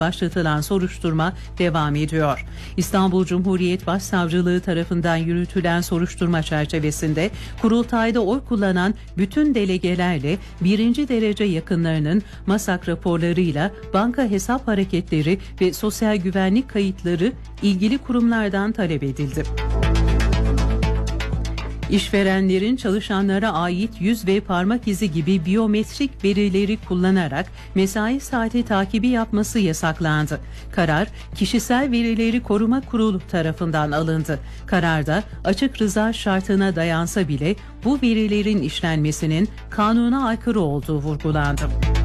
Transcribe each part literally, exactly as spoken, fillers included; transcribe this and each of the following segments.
başlatılan soruşturma devam ediyor. İstanbul Cumhuriyet Başsavcılığı tarafından yürütülen soruşturma çerçevesinde kurultayda oy kullanan bütün delegelerle birinci derece yakınlarının masak raporlarıyla banka hesap hareketleri ve sosyal güvenlik kayıtları ilgili kurumlardan talep edildi. İşverenlerin çalışanlara ait yüz ve parmak izi gibi biyometrik verileri kullanarak mesai saati takibi yapması yasaklandı. Karar, Kişisel Verileri Koruma Kurulu tarafından alındı. Kararda açık rıza şartına dayansa bile bu verilerin işlenmesinin kanuna aykırı olduğu vurgulandı.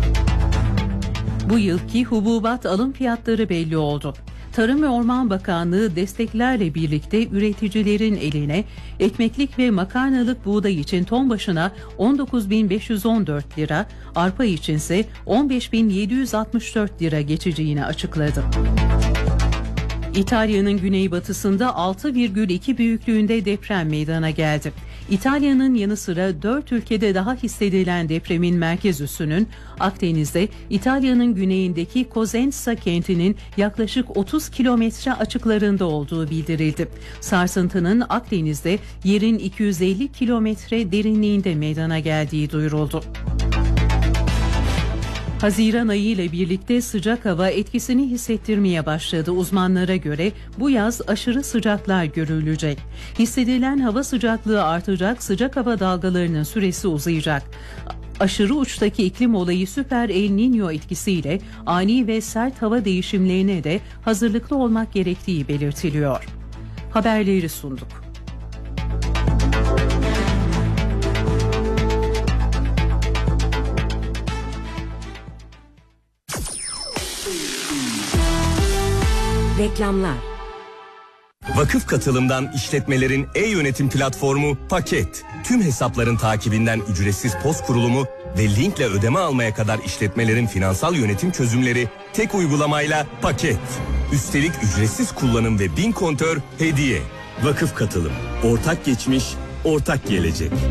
Bu yılki hububat alım fiyatları belli oldu. Tarım ve Orman Bakanlığı desteklerle birlikte üreticilerin eline ekmeklik ve makarnalık buğday için ton başına on dokuz bin beş yüz on dört lira, arpa içinse on beş bin yedi yüz altmış dört lira geçeceğini açıkladı. İtalya'nın güneybatısında altı virgül iki büyüklüğünde deprem meydana geldi. İtalya'nın yanı sıra dört ülkede daha hissedilen depremin merkez üssünün Akdeniz'de İtalya'nın güneyindeki Cosenza kentinin yaklaşık otuz kilometre açıklarında olduğu bildirildi. Sarsıntının Akdeniz'de yerin iki yüz elli kilometre derinliğinde meydana geldiği duyuruldu. Haziran ayı ile birlikte sıcak hava etkisini hissettirmeye başladı. Uzmanlara göre bu yaz aşırı sıcaklar görülecek. Hissedilen hava sıcaklığı artacak, sıcak hava dalgalarının süresi uzayacak. Aşırı uçtaki iklim olayı Süper El Niño etkisiyle ani ve sert hava değişimlerine de hazırlıklı olmak gerektiği belirtiliyor. Haberleri sunduk. Reklamlar. Vakıf Katılım'dan işletmelerin e-yönetim platformu Paket. Tüm hesapların takibinden ücretsiz post kurulumu ve linkle ödeme almaya kadar işletmelerin finansal yönetim çözümleri tek uygulamayla Paket. Üstelik ücretsiz kullanım ve bin kontör hediye. Vakıf Katılım. Ortak geçmiş, ortak gelecek.